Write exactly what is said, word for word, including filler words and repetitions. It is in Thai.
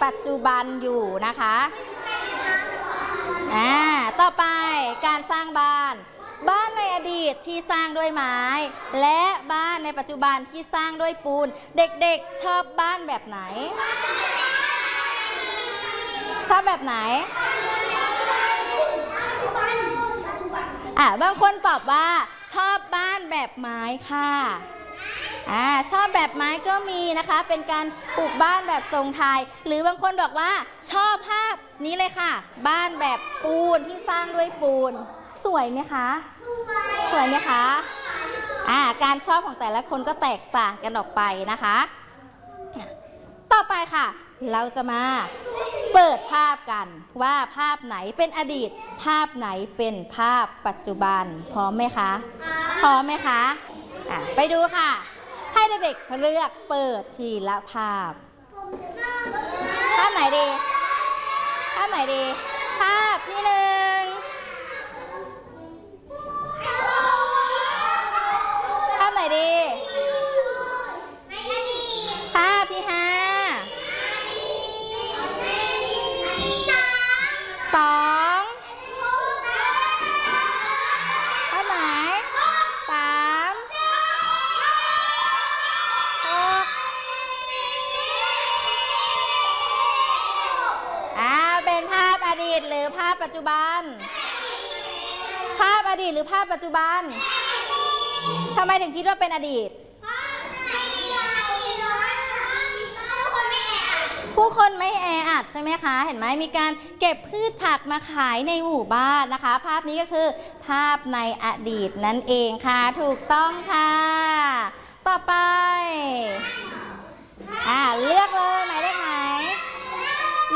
ปัจจุบันอยู่นะคะอ่าต่อไปการสร้างบ้านบ้านในอดีตที่สร้างด้วยไม้และบ้านในปัจจุบันที่สร้างด้วยปูนเด็กๆชอบบ้านแบบไหนชอบแบบไหนอ่ะบางคนตอบว่าชอบบ้านแบบไม้ค่ะอ่าชอบแบบไม้ก็มีนะคะเป็นการปลูกบ้านแบบทรงไทยหรือบางคนบอกว่าชอบภาพนี้เลยค่ะบ้านแบบปูนที่สร้างด้วยปูนสวยไหมคะสวยไหมคะอ่าการชอบของแต่ละคนก็แตกต่างกันออกไปนะคะต่อไปค่ะเราจะมาเปิดภาพกันว่าภาพไหนเป็นอดีตภาพไหนเป็นภาพปัจจุบันพร้อมไหมคะพร้อมไหมคะอ่ะไปดูค่ะให้เด็กๆเลือกเปิดทีละภาพภาพไหนดีภาพไหนดีภาพที่หนึ่งภาพไหนดีภาพที่ห้าสองภาพไหนสามหกอ่าเป็นภาพอดีตหรือภาพปัจจุบันภาพอดีตหรือภาพปัจจุบันทำไมถึงคิดว่าเป็นอดีตผู้คนไม่แออัดใช่ไหมคะเห็นไหมมีการเก็บพืชผักมาขายในหมู่บ้านนะคะภาพนี้ก็คือภาพในอดีตนั่นเองค่ะถูกต้องค่ะต่อไปอ่าเลือกเลยหมายเลขไหน